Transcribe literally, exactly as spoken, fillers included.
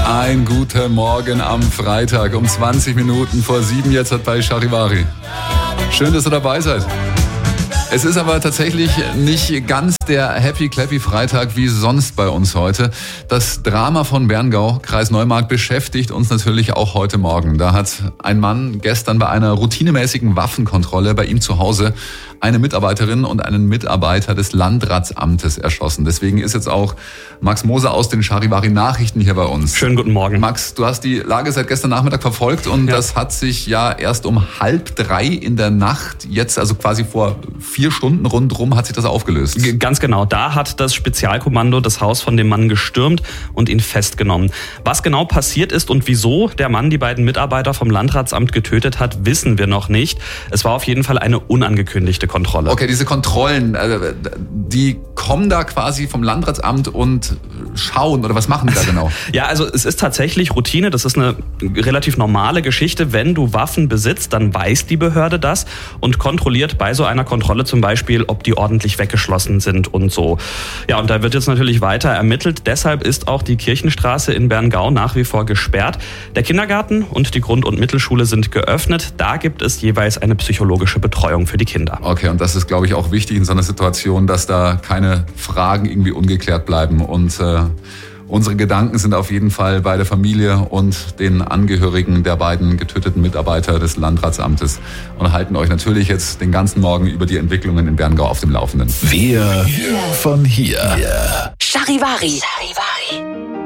Ein guter Morgen am Freitag um zwanzig Minuten vor sieben jetzt hat bei Charivari. Schön, dass ihr dabei seid. Es ist aber tatsächlich nicht ganz der Happy-Clappy-Freitag wie sonst bei uns heute. Das Drama von Berngau, Kreis Neumarkt, beschäftigt uns natürlich auch heute Morgen. Da hat ein Mann gestern bei einer routinemäßigen Waffenkontrolle bei ihm zu Hause eine Mitarbeiterin und einen Mitarbeiter des Landratsamtes erschossen. Deswegen ist jetzt auch Max Moser aus den Charivari Nachrichten hier bei uns. Schönen guten Morgen. Max, du hast die Lage seit gestern Nachmittag verfolgt und ja. das hat sich ja erst um halb drei in der Nacht, jetzt also quasi vor vier Stunden rundherum, hat sich das aufgelöst. Ganz genau, da hat das Spezialkommando das Haus von dem Mann gestürmt und ihn festgenommen. Was genau passiert ist und wieso der Mann die beiden Mitarbeiter vom Landratsamt getötet hat, wissen wir noch nicht. Es war auf jeden Fall eine unangekündigte Kontrolle. Okay, diese Kontrollen, die kommen da quasi vom Landratsamt und schauen, oder was machen die da genau? Ja, also es ist tatsächlich Routine, das ist eine relativ normale Geschichte. Wenn du Waffen besitzt, dann weiß die Behörde das und kontrolliert bei so einer Kontrolle zum Beispiel, ob die ordentlich weggeschlossen sind und so. Ja, und da wird jetzt natürlich weiter ermittelt. Deshalb ist auch die Kirchenstraße in Berngau nach wie vor gesperrt. Der Kindergarten und die Grund- und Mittelschule sind geöffnet. Da gibt es jeweils eine psychologische Betreuung für die Kinder. Okay, und das ist, glaube ich, auch wichtig in so einer Situation, dass da keine Fragen irgendwie ungeklärt bleiben. Und äh, unsere Gedanken sind auf jeden Fall bei der Familie und den Angehörigen der beiden getöteten Mitarbeiter des Landratsamtes und halten euch natürlich jetzt den ganzen Morgen über die Entwicklungen in Berngau auf dem Laufenden. Wir von hier. Charivari. Charivari.